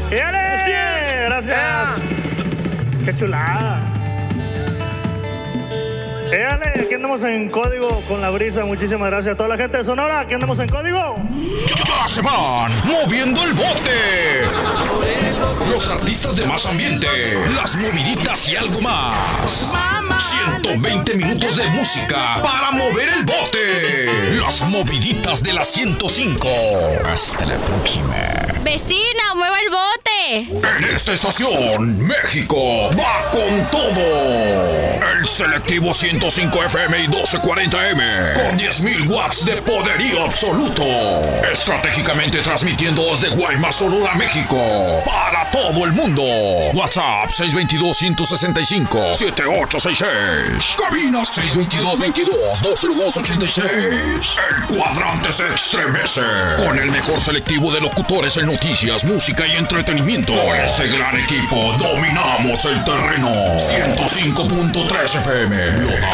¡Éale! Gracias. Qué chulada. Éale, aquí andamos en código con la brisa. Muchísimas gracias a toda la gente de Sonora. Aquí andamos en código. Ya se van moviendo el bote. Los artistas de más ambiente, las moviditas y algo más. 120 minutos de música para mover el bote. Las moviditas de la 105. Hasta la próxima. Vecina, mueva el bote. En esta estación, México va con todo. El selectivo 105 FM y 1240M con 10.000 watts de poderío absoluto. Estratégicamente transmitiendo desde Guaymas, Sonora, México para todo el mundo. WhatsApp 622-165-7866. Cabinas 622-22-202-86. El cuadrante se estremece con el mejor selectivo de locutores en noticias, música y entretenimiento. Con este gran equipo dominamos el terreno. 105.3 FM. Lo